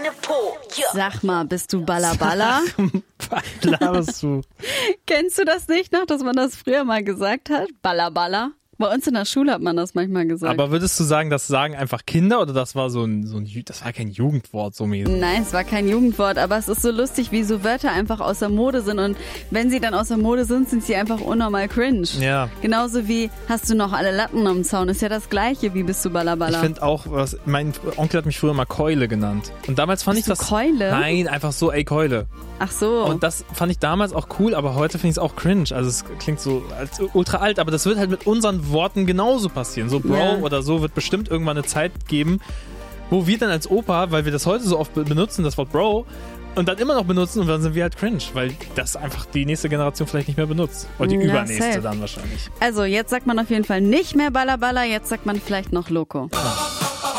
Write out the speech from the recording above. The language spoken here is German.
Po. Ja. Sag mal, bist du Balla? Was laberst du? Kennst du das nicht noch, dass man das früher mal gesagt hat? Balla. Bei uns in der Schule hat man das manchmal gesagt. Aber würdest du sagen, das sagen einfach Kinder oder das war das war kein Jugendwort so mäßig? Nein, es war kein Jugendwort, aber es ist so lustig, wie so Wörter einfach aus der Mode sind und wenn sie dann aus der Mode sind sie einfach unnormal cringe. Ja. Genauso wie, hast du noch alle Latten am Zaun, ist ja das gleiche wie bist du Balla. Ich finde auch, mein Onkel hat mich früher mal Keule genannt. Und damals fand ich das... Keule? Nein, einfach so, ey Keule. Ach so. Und das fand ich damals auch cool, aber heute finde ich es auch cringe. Also es klingt so als ultra alt, aber das wird halt mit unseren Worten genauso passieren. So Bro oder so wird bestimmt irgendwann eine Zeit geben, wo wir dann als Opa, weil wir das heute so oft benutzen, das Wort Bro, und dann immer noch benutzen und dann sind wir halt cringe, weil das einfach die nächste Generation vielleicht nicht mehr benutzt. Oder die übernächste safe. dann wahrscheinlich. Also jetzt sagt man auf jeden Fall nicht mehr Balla, jetzt sagt man vielleicht noch Loco. Ja.